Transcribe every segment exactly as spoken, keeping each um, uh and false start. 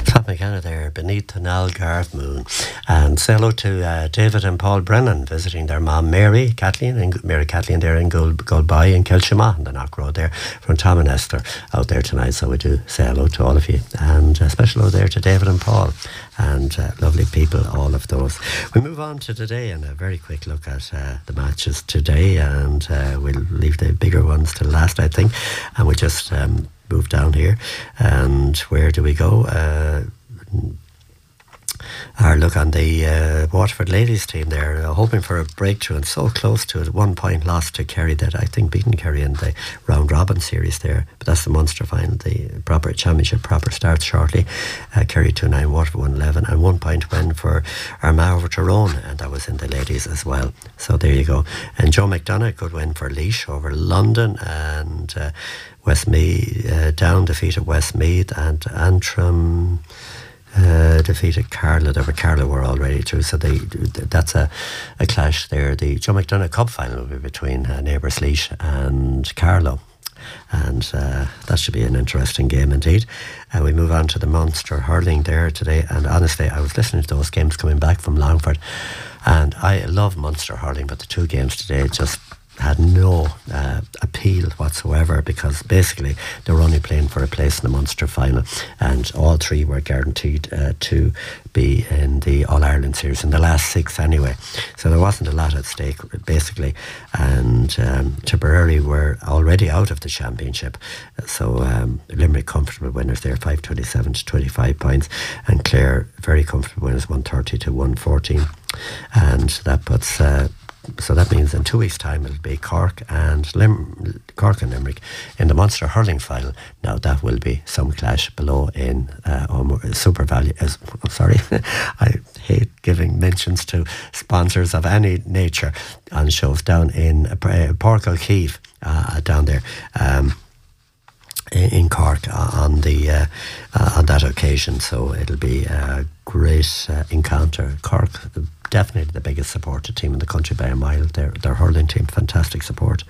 Top McKenna there, beneath the Nal Garth Moon. And say hello to uh, David and Paul Brennan visiting their mum Mary Kathleen, and Mary Kathleen there in Goulby in Kilshima on the Knock Road there, from Tom and Esther out there tonight. So we do say hello to all of you. And a special hello there to David and Paul, and uh, lovely people, all of those. We move on to today and a very quick look at uh, the matches today, and uh, we'll leave the bigger ones to last, I think. And we just um, move down here, and where do we go? Uh, our look on the uh, Waterford ladies team there, uh, hoping for a breakthrough and so close to it. One point lost to Kerry, that I think beaten Kerry in the round robin series there, but that's the Munster final. The proper championship proper starts shortly. uh, Kerry two nine, Waterford one eleven, and one point win for Armagh over Tyrone, and that was in the ladies as well. So there you go. And Joe McDonagh, good win for Laois over London, and uh, Westmeath uh, down defeated Westmeath, and Antrim Uh, defeated Carlow. There were Carlow were already through, so they, that's a, a clash there. The Joe McDonagh Cup final will be between uh, neighbours Laois and Carlow, and uh, that should be an interesting game indeed. And uh, we move on to the Munster hurling there today, and honestly I was listening to those games coming back from Longford, and I love Munster hurling, but the two games today just had no uh, appeal whatsoever, because basically they were only playing for a place in the Munster final, and all three were guaranteed uh, to be in the All-Ireland series, in the last six anyway, so there wasn't a lot at stake basically. And um, Tipperary were already out of the championship, so um, Limerick comfortable winners there, five twenty-seven to twenty-five points, and Clare very comfortable winners, one thirty to one fourteen, and that puts uh, so that means in two weeks' time it'll be Cork and Lim- Cork and Limerick in the Munster hurling final. Now that will be some clash below in uh, um, Super Value. Uh, sorry, I hate giving mentions to sponsors of any nature on shows down in uh, Páirc Ull Chief, uh, down there. Um, in Cork uh, on the uh, uh, on that occasion, so it'll be a great uh, encounter. Cork, definitely the biggest supported team in the country by a mile. Their their hurling team, fantastic support.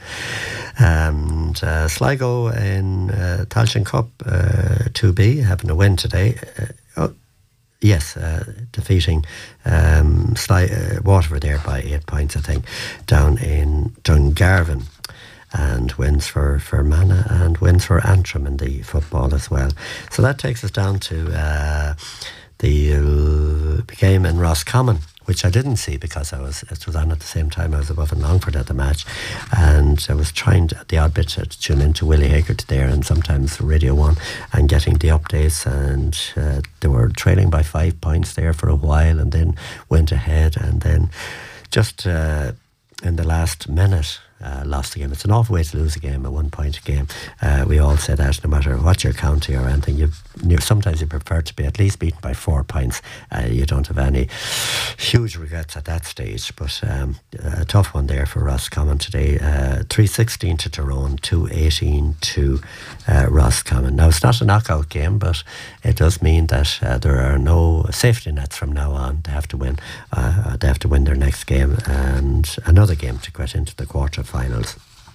And uh, Sligo in uh, Tailteann Cup uh, two B, having a win today. Uh, oh, yes, uh, defeating um, Sli- uh, Waterford there by eight points, I think, down in Dungarvan. And wins for Fermanagh and wins for Antrim in the football as well. So that takes us down to uh, the uh, game in Roscommon, which I didn't see because I was it was on at the same time I was above in Longford at the match, and I was trying to, the odd bit to tune into Willie Haggart there, and sometimes Radio One, and getting the updates, and uh, they were trailing by five points there for a while, and then went ahead, and then just uh, in the last minute Uh, lost the game. It's an awful way to lose a game, a one-point game. Uh, we all say that, no matter what your county or anything, you, you sometimes you prefer to be at least beaten by four points. Uh, you don't have any huge regrets at that stage. But um, a tough one there for Roscommon today. Uh, three sixteen to Tyrone, two eighteen to uh, Roscommon. Now, it's not a knockout game, but it does mean that uh, there are no safety nets from now on. They have to win. Uh, they have to win their next game and another game to get into the quarter finals.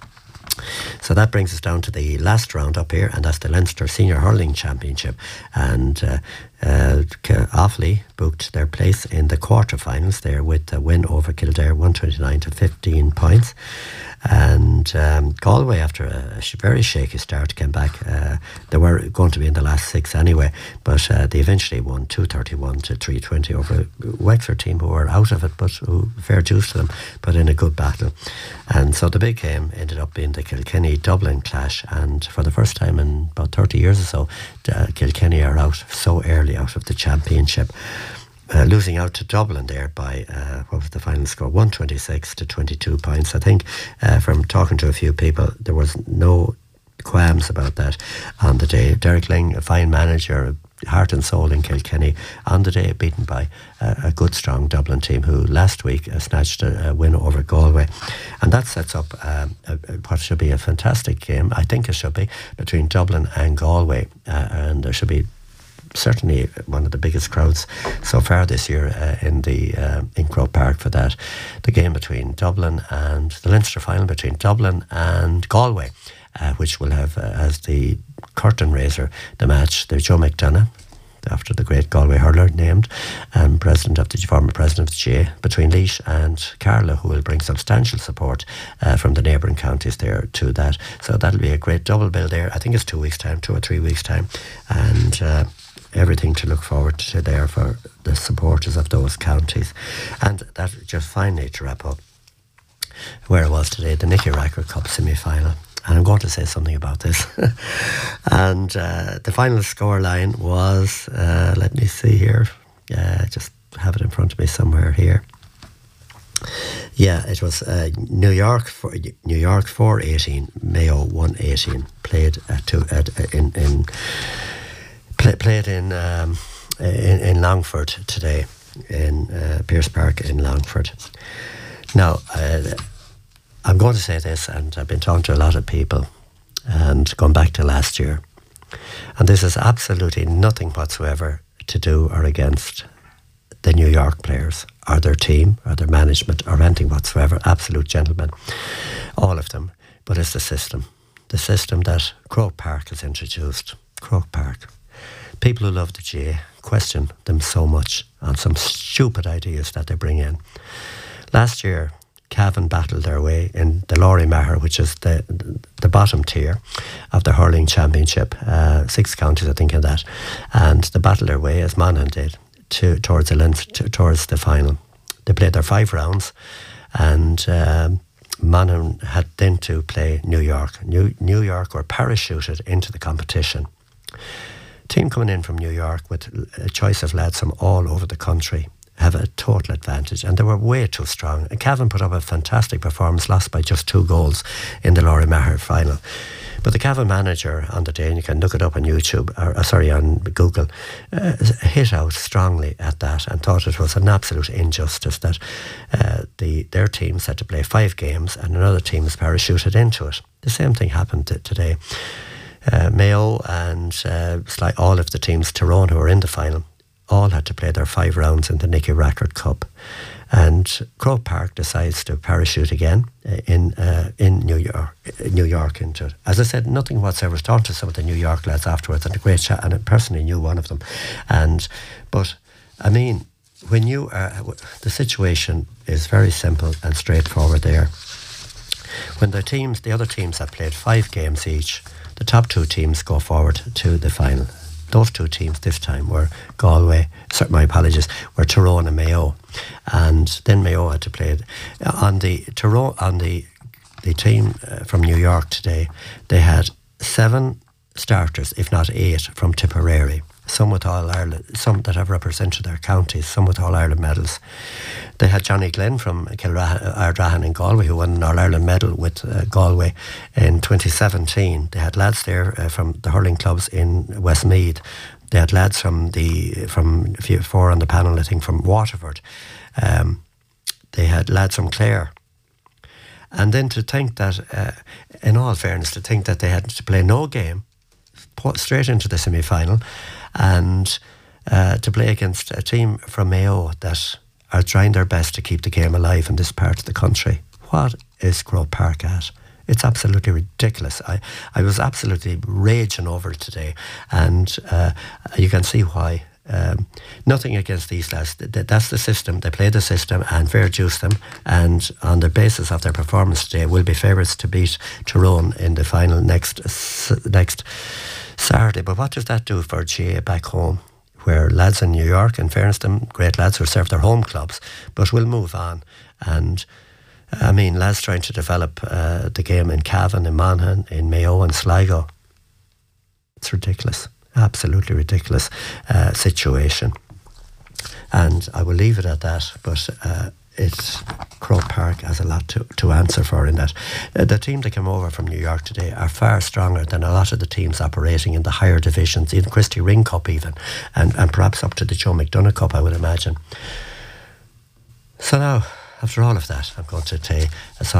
So that brings us down to the last round up here, and that's the Leinster Senior Hurling Championship, and uh, uh, Offaly booked their place in the quarter-finals there with a win over Kildare, one twenty-nine to fifteen points. And um, Galway, after a sh- very shaky start, came back. Uh, they were going to be in the last six anyway, but uh, they eventually won two thirty-one to three twenty over a Wexford team who were out of it, but who, fair dues to them, but in a good battle. And so the big game ended up being the Kilkenny-Dublin clash, and for the first time in about thirty years or so, uh, Kilkenny are out so early out of the championship. Uh, losing out to Dublin there by, uh, what was the final score, one twenty-six to twenty-two points. I think uh, from talking to a few people, there was no qualms about that on the day. Derek Ling, a fine manager, heart and soul in Kilkenny, on the day beaten by uh, a good strong Dublin team who last week uh, snatched a, a win over Galway. And that sets up um, a, a, what should be a fantastic game, I think it should be, between Dublin and Galway. Uh, and there should be certainly one of the biggest crowds so far this year uh, in the uh, in Croke Park for that. The game between Dublin and the Leinster final between Dublin and Galway, uh, which will have uh, as the curtain raiser the match, the Joe McDonagh, after the great Galway hurler named, um, president of the former president of the G A A, between Laois and Carlow, who will bring substantial support uh, from the neighbouring counties there to that. So that'll be a great double bill there. I think it's two weeks' time, two or three weeks' time, and uh, everything to look forward to there for the supporters of those counties. And that, just finally to wrap up, where it was today, the Nicky Racker Cup semi-final. And I'm going to say something about this. and uh, the final score line was, uh, let me see here, uh, just have it in front of me somewhere here. Yeah, it was uh, New York for New York four eighteen, Mayo one eighteen. Played at two at in in play, played in, um, in in Longford today, in uh, Pierce Park in Longford. Now, uh, I'm going to say this, and I've been talking to a lot of people, and going back to last year, and this is absolutely nothing whatsoever to do or against the New York players, or their team, or their management, or anything whatsoever. Absolute gentlemen, all of them. But it's the system. The system that Croke Park has introduced. Croke Park. People who love the G A A question them so much on some stupid ideas that they bring in. Last year, Cavan battled their way in the Laurie Maher, which is the the bottom tier of the hurling championship. Uh, six counties, I think, in that. And they battled their way, as Monaghan did, to towards the length, to, towards the final. They played their five rounds, and um, Monaghan had then to play New York. New, New York were parachuted into the competition. Team coming in from New York with a choice of lads from all over the country have a total advantage, and they were way too strong. And Cavan put up a fantastic performance, lost by just two goals in the Laurie Maher final. But the Cavan manager on the day, and you can look it up on YouTube, or uh, sorry, on Google, uh, hit out strongly at that and thought it was an absolute injustice that uh, the their teams had to play five games and another team was parachuted into it. The same thing happened t- today. Uh, Mayo and uh, like all of the teams, Tyrone, who were in the final, all had to play their five rounds in the Nicky Racker Cup. And Croke Park decides to parachute again uh, in uh, in New York, uh, New York into it. As I said, nothing whatsoever. I was talking to some of the New York lads afterwards, and a great chat, and I personally knew one of them. And but I mean, when you are, the situation is very simple and straightforward there. When the teams, the other teams have played five games each, the top two teams go forward to the final. Those two teams this time were Galway, sorry, my apologies, were Tyrone and Mayo. And then Mayo had to play it. On the Tyrone, on the the team uh, from New York today, they had seven starters, if not eight, from Tipperary. Some with All Ireland, some that have represented their counties, some with All Ireland medals. They had Johnny Glenn from Ardrahan in Galway, who won an All Ireland medal with uh, Galway in twenty seventeen. They had lads there uh, from the hurling clubs in Westmeath. They had lads from the from four on the panel, I think, from Waterford. Um, they had lads from Clare. And then to think that, uh, in all fairness, to think that they had to play no game, put straight into the semi-final, and uh, to play against a team from Mayo that are trying their best to keep the game alive in this part of the country. What is Croke Park at? It's absolutely ridiculous. I, I was absolutely raging over it today, and uh, you can see why. Um, nothing against these lads. That's the system. They play the system and fair juice them, and on the basis of their performance today will be favourites to beat Tyrone in the final next next Saturday. But what does that do for G A A back home, where lads in New York, in fairness to them, great lads who serve their home clubs, but will move on? And I mean, lads trying to develop uh, the game in Cavan, in Monaghan, in Mayo and Sligo. It's ridiculous. Absolutely ridiculous uh, situation. And I will leave it at that, but uh, it's Croke Park has a lot to, to answer for in that. Uh, the team that came over from New York today are far stronger than a lot of the teams operating in the higher divisions, in Christy Ring Cup even, and, and perhaps up to the Joe McDonagh Cup, I would imagine. So now, after all of that, I'm going to take a